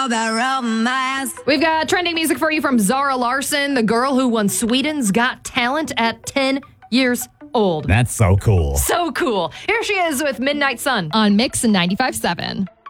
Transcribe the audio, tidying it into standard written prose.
We've got trending music for you from Zara Larsson, the girl who won Sweden's Got Talent at 10 years old. That's so cool. So cool. Here she is with Midnight Sun on Mix 95.7.